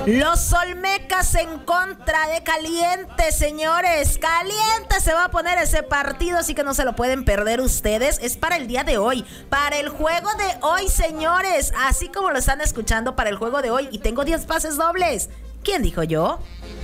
Los Olmecas en contra de Caliente, señores. Caliente se va a poner ese partido, así que no se lo pueden perder ustedes. Es para el día de hoy, para el juego de hoy, señores. Así como lo están escuchando, para el juego de hoy. Y tengo 10 pases dobles. ¿Quién dijo yo?